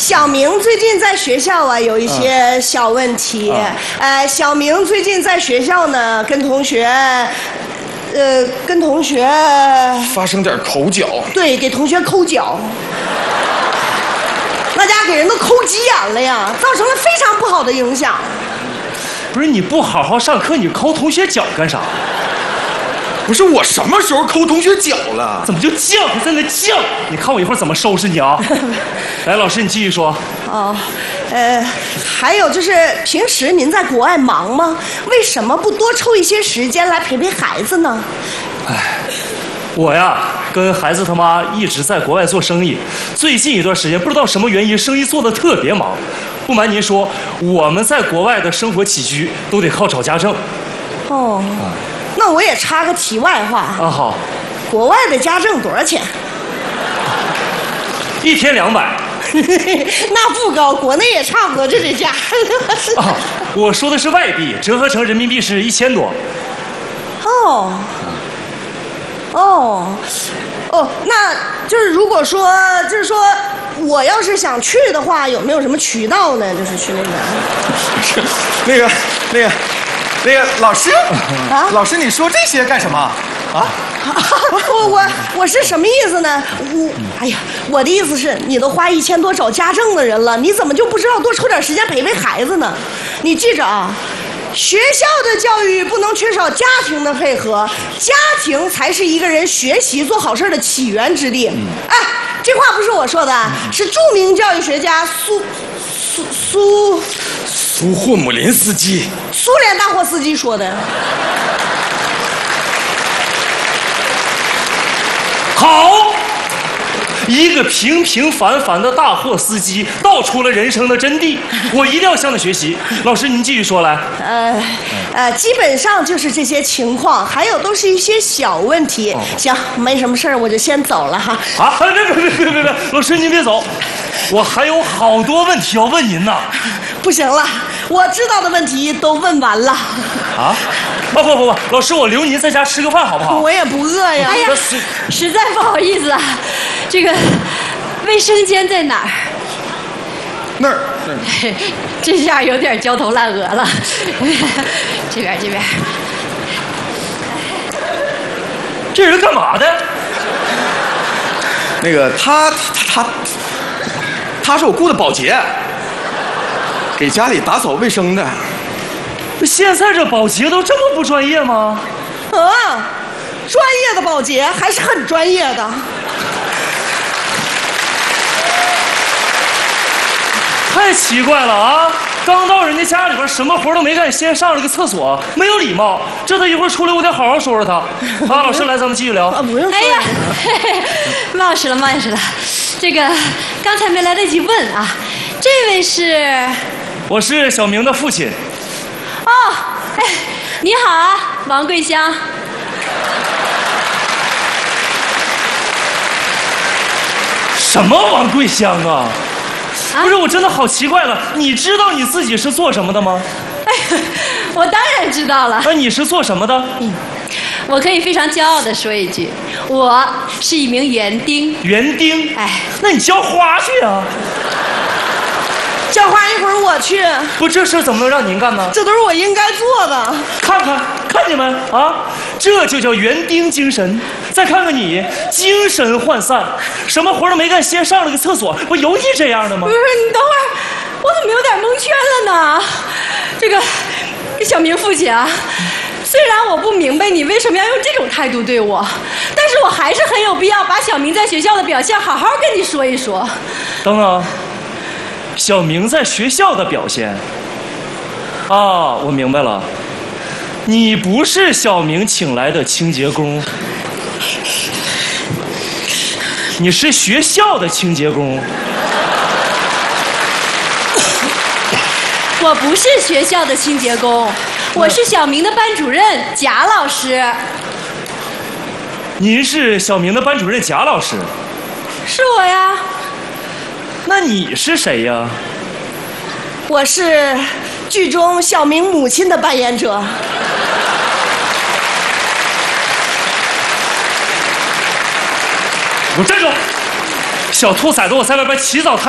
小明最近在学校啊有一些小问题。小明最近在学校呢跟同学发生点口角。 对，给同学抠脚。那家给人都抠急眼了呀，造成了非常不好的影响。 不是你不好好上课，你抠同学脚干啥？ 不是我什么时候抠同学脚了？ 怎么就犟？还在那犟？你看我一会儿怎么收拾你啊！来，老师你继续说。 哦，还有就是平时您在国外忙吗？为什么不多抽一些时间来陪陪孩子呢？ 我呀，跟孩子他妈一直在国外做生意，最近一段时间不知道什么原因，生意做得特别忙。不瞒您说，我们在国外的生活起居都得靠找家政。 哦，那我也插个题外话啊，好。 国外的家政多少钱 ？1天200。 那不高，国内也差不多这价。 啊，我说的是外币，折合成人民币是1000多。 那就是如果说，我要是想去的话，有没有什么渠道呢？就是去那边。 那个老师啊，老师，你说这些干什么啊？ 我是什么意思呢？我的意思是，你都花1000多找家政的人了，你怎么就不知道多抽点时间陪陪孩子呢？你记着啊。学校的教育不能缺少家庭的配合，家庭才是一个人学习做好事的起源之地。这话不是我说的，是著名教育学家苏霍姆林斯基， 苏联大货司机说的。 好，一个平平凡凡的大货司机道出了人生的真谛，我一定要向他学习。老师您继续说来。 基本上就是这些情况，还有都是一些小问题。行，没什么事儿，我就先走了哈。 别，老师您别走，我还有好多问题要问您呢。 不行了，我知道的问题都问完了。 不，老师我留您在家吃个饭好不好？ 我也不饿呀。 哎呀，实在不好意思啊，这个卫生间在哪儿？ 那儿。 这下有点焦头烂额了。这边。 这人干嘛的？ 那个他是我雇的保洁，给家里打扫卫生的。 现在这保洁都这么不专业吗？ 专业的保洁还是很专业的。 太奇怪了啊！刚到人家家里边，什么活都没干，先上了个厕所，没有礼貌。这他一会儿出来，我得好好说说他。啊，老师来，咱们继续聊。 不用说。 哎呀，冒失了。这个刚才没来得及问啊，这位是？ 我是小明的父亲。 你好啊，王桂香。 什么王桂香啊？不是，我真的好奇怪了，你知道你自己是做什么的吗？ 我当然知道了。 你是做什么的？ 我可以非常骄傲地说一句，我是一名园丁。 园丁？那你浇花去啊！ 浇花一会儿我去。 不，这事怎么能让您干呢？ 这都是我应该做的。 看见没啊？这就叫园丁精神。再看看你，精神涣散，什么活都没干，先上了个厕所。不有你这样的吗？ 不是，你等会儿，我怎么有点蒙圈了呢？这个小明父亲啊，虽然我不明白你为什么要用这种态度对我，但是我还是很有必要把小明在学校的表现好好跟你说一说。 等，小明在学校的表现啊，我明白了，你不是小明请来的清洁工。你是学校的清洁工。 我不是学校的清洁工，我是小明的班主任贾老师。 您是小明的班主任贾老师？ 是我呀。 那你是谁呀？ 我是剧中小明母亲的扮演者。 我站住！小兔崽子，我在外边起早贪